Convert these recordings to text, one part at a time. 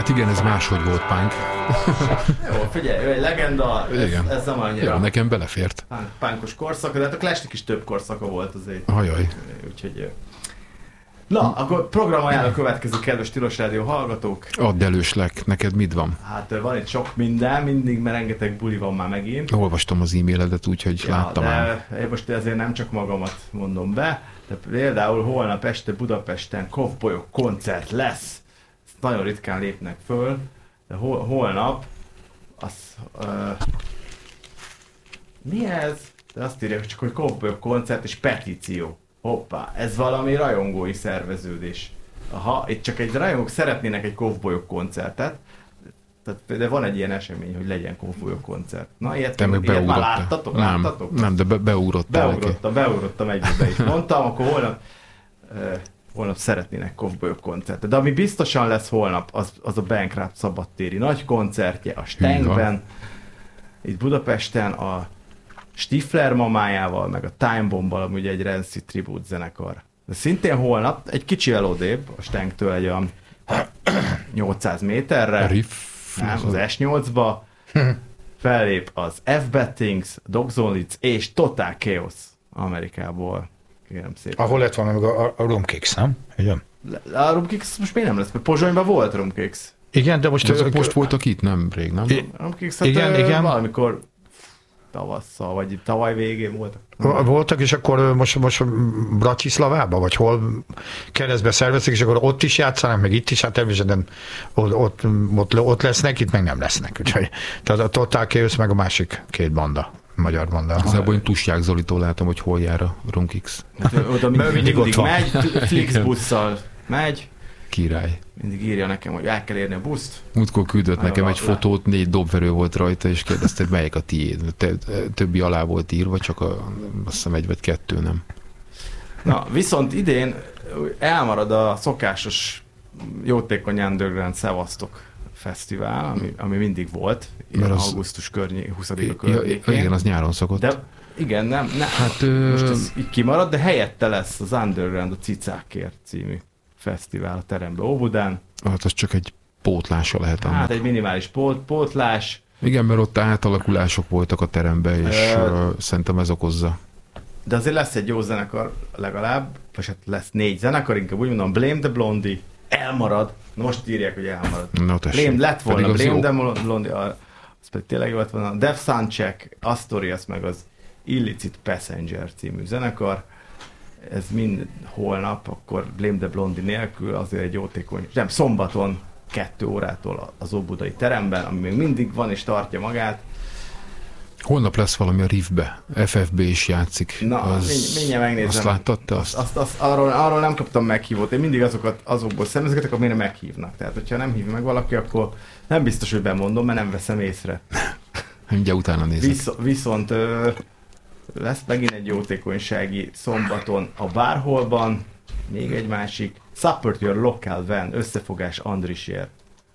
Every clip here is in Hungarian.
Hát igen, ez máshogy volt punk. Jó, figyelj, ő egy legenda, ez nem annyira. Jó, nekem belefért. Punkos korszak, de hát a Clashnek is több korszaka volt azért. Ajaj. Úgyhogy... Na, akkor programajánló következik, kedves Tilos Rádió hallgatók. Add előslek, neked mit van? Hát van itt sok minden, mindig, mert rengeteg buli van már megint. Olvastam az e-mailedet, úgyhogy láttam el. Én most ezért nem csak magamat mondom be, de például holnap este Budapesten Kovbolyok koncert lesz. Ezt nagyon ritkán lépnek föl, de holnap mi ez? De azt írják csak, hogy Kovbolyok koncert és petíció. Hoppá, ez valami rajongói szerveződés. Aha, itt csak egy rajongók szeretnének egy Kovbolyok koncertet, de van egy ilyen esemény, hogy legyen Kovbolyok koncert. Na, ilyet már láttatok? Nem, de beugrottam. Beugrottam egyébbe is. Mondtam, akkor holnap szeretnének Kovbolyok koncertet. De ami biztosan lesz holnap, az a Bankrupt szabadtéri nagy koncertje a Stenkben, itt Budapesten, a Stifler mamájával, meg a Time Bombbal, amúgy egy Rancid tribute zenekar. De szintén holnap, egy kicsivel odébb, a Stenktől egy olyan 800 méterre, nem, az S8-ba, fellép az F-Bettings, Dogs on Leeds és Total Chaos Amerikából. Kérem szépen. Ahol lett volna meg a Rumkicks, nem? Igen. A Rumkicks most miért nem lesz? Pozsonyban volt Rumkicks. Igen, de most voltak itt, nem rég, nem? Rumkicks, igen. Valamikor tavasszal, vagy tavaly végén voltak. Voltak, és akkor most Bratislavában, vagy hol keresztbe szervezik, és akkor ott is játszanak, meg itt is, hát természetesen ott lesznek, itt meg nem lesznek. Úgyhogy, tehát a Total Chaos meg a másik két banda, magyar banda. Igazából én Tusják Zolitól látom, hogy hol jár a Rumkicks. Oda mindig ott van. Megy, Flixbusszal megy. Király. Mindig írja nekem, hogy el kell érni a buszt. Múltkor küldött nekem egy fotót, 4 dobverő volt rajta, és kérdezte, hogy melyik a tiéd. Többi alá volt írva, csak azt hiszem 1 vagy 2 nem. Na, viszont idén elmarad a szokásos Jótékony Underground Szevasztok Fesztivál, ami mindig volt, ilyen augusztus 20-a környékén. Igen, az nyáron szokott. De igen, nem. Hát, most ez így kimarad, de helyette lesz az Underground a Cicákért című fesztivál a terembe Óbudán. Hát az csak egy pótlása lehet annak. Hát egy minimális pótlás. Igen, mert ott átalakulások voltak a teremben, és szerintem ez okozza. De azért lesz egy jó zenekar legalább, vagy hát lesz 4 zenekar, inkább úgy mondom, Blame the Blondie, elmarad. Na most írják, hogy elmarad. Lett volna Blame the Blondie, az pedig tényleg jó lett volna. Death Soundcheck, Astorias, meg az Illicit Passenger című zenekar. Ez mind holnap, akkor Blame the Blondie nélkül, azért egy jótékony, nem, szombaton 2 órától az Óbudai teremben, ami még mindig van és tartja magát. Holnap lesz valami a Riffbe, FFB is játszik. Na, mindjárt megnézem. Azt láttad te? Arról nem kaptam meghívót. Én mindig azokból szemezgetek, amire meghívnak. Tehát, hogyha nem hív meg valaki, akkor nem biztos, hogy bemondom, mert nem veszem észre. Mindjárt utána nézek. Viszont lesz megint egy jótékonysági szombaton a Bárholban, még egy másik, Support Your Local Van, összefogás Andrisért.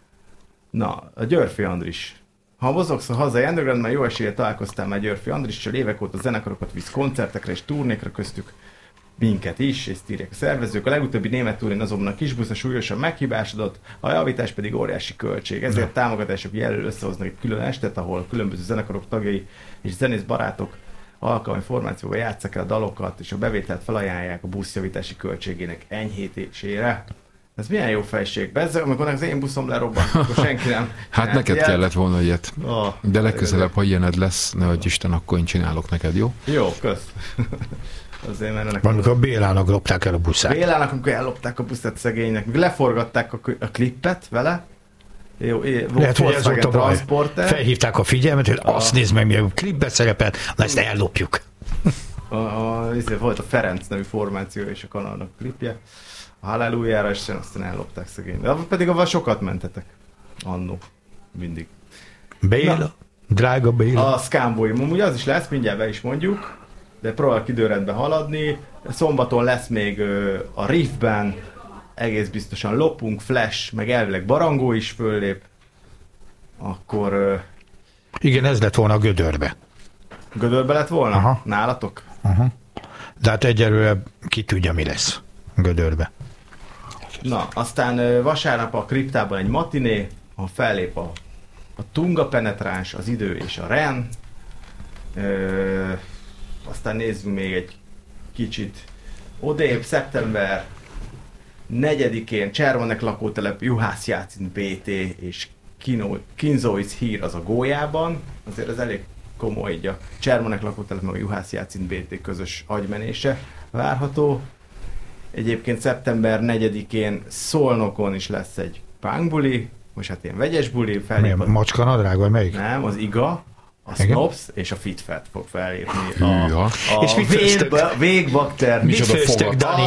Na, a Györfi Andris. Ha mozogsz a hazai undergroundban, jó eséllyel találkoztál már Györfi Andrissal, évek óta zenekarokat visz koncertekre és turnékra, köztük minket is, és írják a szervezők. A legutóbbi német túrén azonban a kisbusz súlyosan meghibásodott, a javítás pedig óriási költség. Ezért támogatások jelöl összehoznak egy külön estet, ahol különböző zenekarok tagjai és zenész barátok alkalmi formációval játsszák el a dalokat, és a bevételt felajánlják a buszjavítási költségének enyhítésére. Ez milyen jó fejség. Bezzeg, amikor az én buszom lerobbant, akkor senki nem. Hát neked ilyet. Kellett volna ilyet. De legközelebb, ha ilyened lesz, ne adj Isten, akkor én csinálok neked, jó? Jó, kösz. Azért, mert amikor Bélának lopták el a buszát. Bélának, amikor ellopták a buszát szegénynek, még leforgatták a klippet vele. Jó, lehet, hogy ez volt a baj. Felhívták a figyelmet, hogy azt nézd meg, mi a klipben szerepel, na ezt ellopjuk. Volt a Ferenc nevű formáció és a kanalnak klipje. A Hallelujára, és aztán ellopták szegény. De pedig avval sokat mentetek. Annó. Mindig. Béla. Drága Béla. A Scamboy. Ugye az is lesz, mindjárt be is mondjuk. De próbálok időrendben haladni. Szombaton lesz még a Riffben. Egész biztosan lopunk, Flash, meg elvileg Barangó is föllép. Akkor... Igen, ez lett volna a Gödörbe. Gödörbe lett volna? Aha. Nálatok? Aha. De hát egyelőre ki tudja, mi lesz Gödörbe. Na, aztán vasárnap a Kriptában egy matiné, ha fellép a Tunga penetráns, az Idő és a Ren. Aztán nézzünk még egy kicsit odébb, szeptember 4-én Cservonek lakótelep, Juhász Játszint BT és Kinzoic hír az a Gólyában. Azért ez elég komoly, így a Cservonek lakótelep meg a Juhász Játszint BT közös agymenése várható. Egyébként szeptember 4-én Szolnokon is lesz egy pánkbuli, most hát ilyen vegyes buli. Milyen macskanadrág, vagy melyik? Nem, az Iga, a Snops és a FitFat fog fellépni. És mit főztök? Végbakter. Mit főztök, Dani?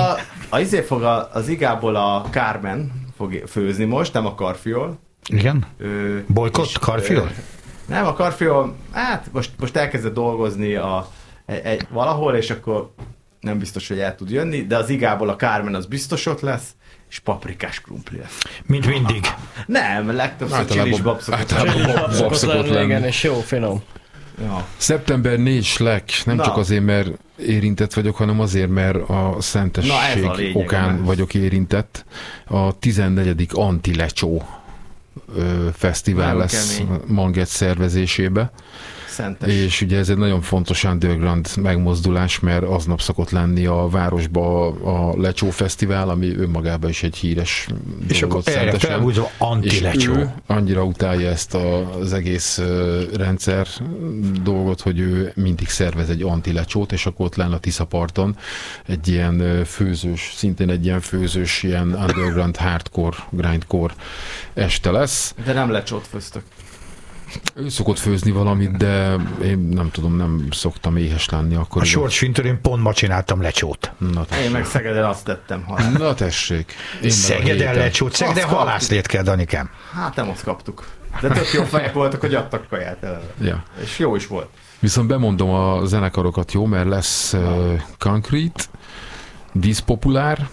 Az Igából a Carmen fog főzni most, nem a Karfiol. Igen? Bolykott Karfiol? Nem, a Karfiol, hát most elkezdett dolgozni valahol, és akkor nem biztos, hogy el tud jönni, de az Igából a Carmen az biztos ott lesz, és paprikás krumpli lesz. Mint mindig. Nem, legtöbbször csilis bab szokott lenni. És jó, finom. Ja. Szeptember 4 Slack, nem csak azért, mert érintett vagyok, hanem azért, mert a szentesség okán vagyok érintett. A 14. Anti-Lecsó fesztivál lesz Manget szervezésébe. Szentes. És ugye ez egy nagyon fontos underground megmozdulás, mert aznap szokott lenni a városba a Lecsó Fesztivál, ami önmagában is egy híres és dolgot szentesen. És akkor elhúzva Anti-Lecsó. Ő annyira utálja ezt az egész rendszer dolgot, hogy ő mindig szervez egy Anti-Lecsót, és akkor ott lenne a Tiszaparton egy ilyen főzős, szintén egy ilyen főzős, ilyen underground hardcore, grindcore este lesz. De nem Lecsót főztök. Ő szokott főzni valamit, de én nem tudom, nem szoktam éhes lenni. Akkor a Short én pont ma csináltam Lecsót. Én meg Szegeden azt tettem. Na tessék. Szegeden Lecsót, Szegeden halászlét kell, Danikám. Hát nem azt kaptuk. De tök jó fejek voltak, hogy adtak kaját eleve. Ja. És jó is volt. Viszont bemondom a zenekarokat, jó, mert lesz Concrete, Dispopulár,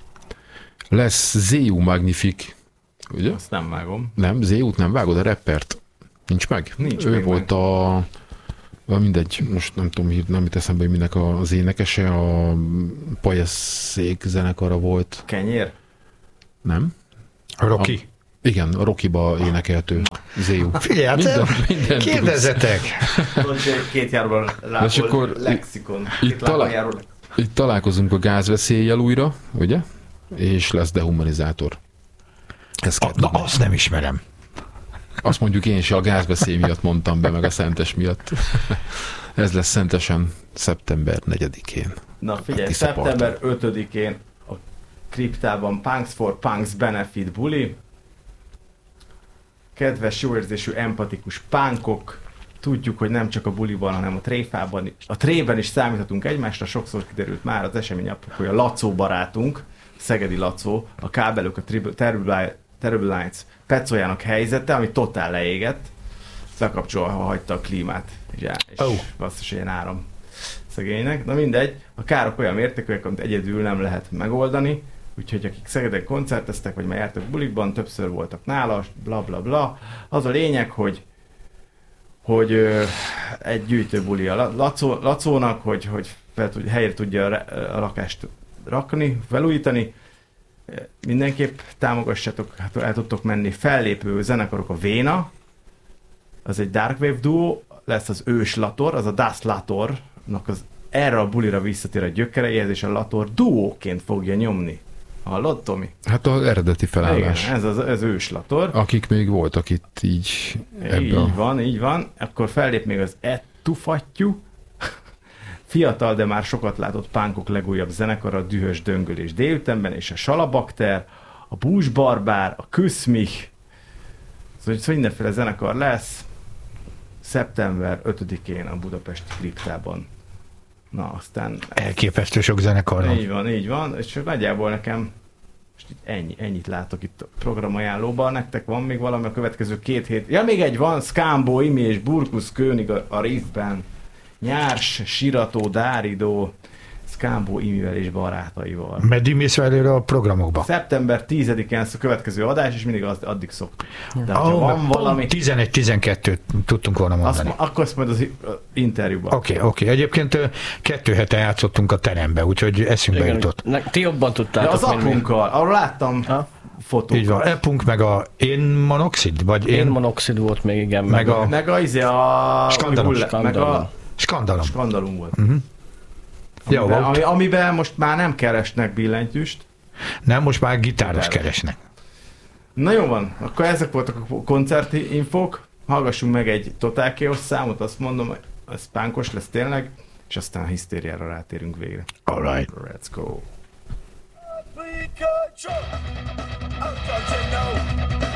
lesz Zéu Magnifique, ugye? Azt nem vágom. Nem, Zéut nem vágod, a rappert. Nincs meg? Nincs ő meg volt mindegy, most nem tudom, nem jut eszembe, hogy minek az énekese, a Pajasszék zenekara volt. Kenyér? Nem? A Rocky? Igen, a Rockyba énekeltő Zéu. Figyelj, minden kérdezzetek! Két járóban lából lexikon. Itt találkozunk a Gázveszéllyel újra, ugye? És lesz Dehumanizátor. Azt nem ismerem. Azt mondjuk én se a Gázveszély miatt mondtam be, meg a Szentes miatt. Ez lesz Szentesen szeptember 4-én. Na figyelj, szeptember 5-én a kriptában Punks for Punks Benefit buli. Kedves, jóérzésű, empatikus pánkok, tudjuk, hogy nem csak a buliban, hanem a tréfában, a trében is számíthatunk egymásra. Sokszor kiderült már az esemény hogy a Lacó barátunk, Szegedi Lacó, a kábelök, a Terrible Nights Pecoljának helyzete, ami totál leégett, lekapcsolva hagyta a klímát, és basszus, ilyen áram szegénynek. Na mindegy, a károk olyan mértékűek, amit egyedül nem lehet megoldani, úgyhogy akik Szegeden koncerteztek, vagy már jártak bulikban, többször voltak nála, bla bla bla. Az a lényeg, hogy egy gyűjtőbuli a Lacónak, hogy helyre tudja a lakást rakni, felújítani. Mindenképp támogassátok, hát el tudtok menni. Fellépő zenekarok a Véna, az egy Darkwave duo, lesz az Ős Lator, az a Das Latornak erre a bulira visszatér a gyökereihez, és a Lator duóként fogja nyomni. Hallod, Tomi? Hát az eredeti felállás. Igen, ez az Ős Lator. Akik még voltak itt így Így van. Akkor fellép még az Ettufattyú, fiatal, de már sokat látott pánkok legújabb zenekar, a Dühös Döngölés délütemben, és a Salabakter, a Bús Barbár, a Küszmich, szóval mindenféle zenekar lesz szeptember 5-én a budapesti kriptában. Na, aztán... Elképesztő sok zenekar van. Így van, és nagyjából nekem most itt ennyit látok itt a programajánlóban. Nektek van még valami a következő 2 hét? Ja, még egy van, Skámbó, Imi és Burkusz König a Riffben. Nyárs, Sirató, Dáridó, Skámbó Imivel és barátaival. Meddig mész előre a programokba? Szeptember 10-én lesz a következő adás, és mindig addig szoktuk. De ha van valami... 11-12 tudtunk volna mondani. Akkor azt majd az interjúban. Oké. Egyébként 2 hete játszottunk a terembe, úgyhogy eszünkbe jutott. Ti jobban tudtátok. De az apunkkal, arról láttam fotókat. Így van, E-punk meg a Én Monoxid, vagy Én Monoxid volt még, igen. Meg a Skandalum. Meg a Skandalum. Skandalum volt. Jó, Amiben most már nem keresnek billentyűst. nem, most már gitáros keresnek. Na jó van, akkor ezek voltak a koncertinfók. Hallgassunk meg egy Total Chaos számot, azt mondom, ez pánkos lesz tényleg, és aztán a hisztériára rátérünk végre. Alright. Let's go. Pikachu, how don't you know?